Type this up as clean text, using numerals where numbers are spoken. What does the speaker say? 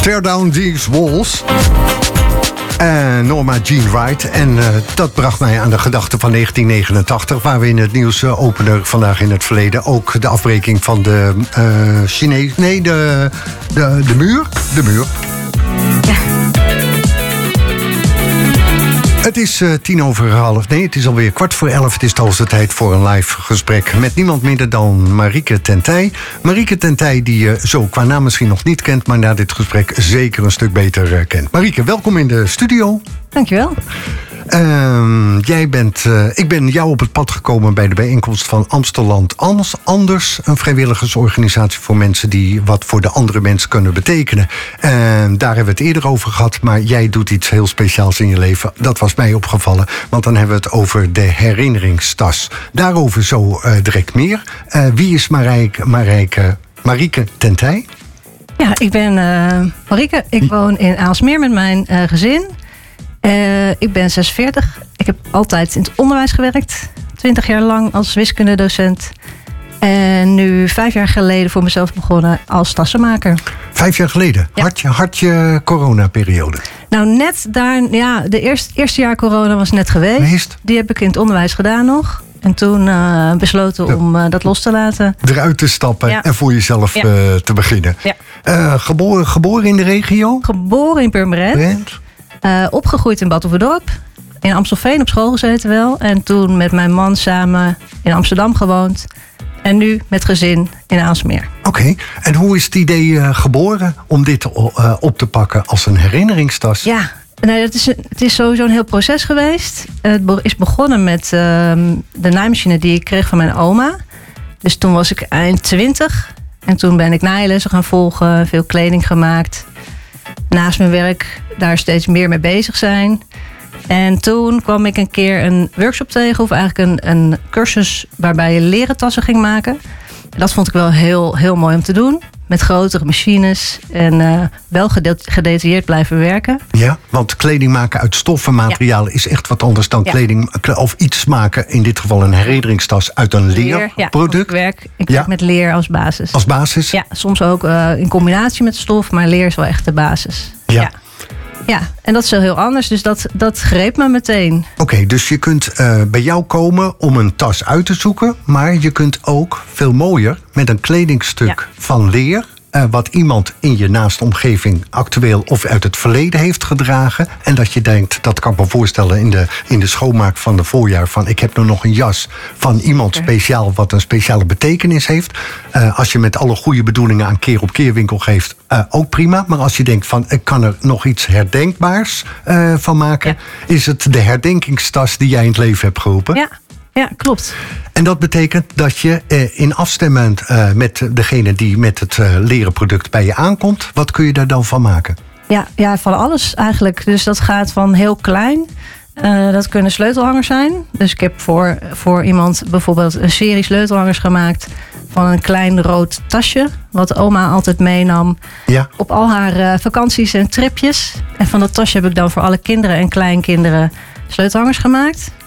Tear Down These Walls. Norma Jean Wright. En dat bracht mij aan de gedachte van 1989... waar we in het nieuws openen vandaag in het verleden... ook de afbreking van de Chinees... Nee, de muur. De muur. Ja. Het is 11:10. Nee, het is alweer 11:15. Het is de hoogste tijd voor een live gesprek... met niemand minder dan Marieke ten Tij. Marieke ten Tij, die je zo qua naam misschien nog niet kent... maar na dit gesprek zeker een stuk beter kent. Marieke, welkom in de studio. Dankjewel. Ik ben jou op het pad gekomen bij de bijeenkomst van Amstelland Anders. Een vrijwilligersorganisatie voor mensen die wat voor de andere mens kunnen betekenen. Daar hebben we het eerder over gehad, maar jij doet iets heel speciaals in je leven. Dat was mij opgevallen, want dan hebben we het over de herinneringstas. Daarover zo direct meer. Wie is Marieke ten Tij? Ja, ik ben Marieke. Ik woon in Aalsmeer met mijn gezin. Ik ben 46. Ik heb altijd in het onderwijs gewerkt. 20 jaar lang als wiskundedocent. En nu 5 jaar geleden voor mezelf begonnen als tassenmaker. 5 jaar geleden? Ja. Had je coronaperiode? Nou, net daar... Ja, de eerste jaar corona was net geweest. Die heb ik in het onderwijs gedaan nog. En toen besloten om dat los te laten. Eruit te stappen en voor jezelf te beginnen. Ja. Geboren in de regio? Geboren in Purmerend. Opgegroeid in Bad Oeverdorp. In Amstelveen op school gezeten wel. En toen met mijn man samen in Amsterdam gewoond. En nu met gezin in Aalsmeer. Oké. En hoe is het idee geboren om dit op te pakken als een herinneringstas? Ja, nee, het is sowieso een heel proces geweest. Het is begonnen met de naaimachine die ik kreeg van mijn oma. Dus toen was ik eind 20. En toen ben ik naaillessen gaan volgen. Veel kleding gemaakt. Naast mijn werk daar steeds meer mee bezig zijn. En toen kwam ik een keer een workshop tegen... of eigenlijk een cursus waarbij je leren tassen ging maken. Dat vond ik wel heel, heel mooi om te doen. Met grotere machines en wel gedetailleerd blijven werken. Ja, want kleding maken uit stoffen, materialen... is echt wat anders dan kleding of iets maken. In dit geval een herinneringstas uit een leerproduct. Ik werk met leer als basis. Als basis? Ja, soms ook in combinatie met stof, maar leer is wel echt de basis. Ja, en dat is wel heel anders, dus dat greep me meteen. Oké, dus je kunt bij jou komen om een tas uit te zoeken... maar je kunt ook, veel mooier, met een kledingstuk van leer... wat iemand in je naaste omgeving actueel of uit het verleden heeft gedragen... en dat je denkt, dat kan ik me voorstellen in de schoonmaak van de voorjaar... van ik heb nu nog een jas van iemand speciaal wat een speciale betekenis heeft. Als je met alle goede bedoelingen aan keer op keer winkel geeft, ook prima. Maar als je denkt van ik kan er nog iets herdenkbaars van maken... is het de herdenkingstas die jij in het leven hebt geroepen? Ja, klopt. En dat betekent dat je in afstemming met degene die met het leren product bij je aankomt... wat kun je daar dan van maken? Ja, van alles eigenlijk. Dus dat gaat van heel klein. Dat kunnen sleutelhangers zijn. Dus ik heb voor iemand bijvoorbeeld een serie sleutelhangers gemaakt... van een klein rood tasje, wat oma altijd meenam... op al haar vakanties en tripjes. En van dat tasje heb ik dan voor alle kinderen en kleinkinderen sleutelhangers gemaakt...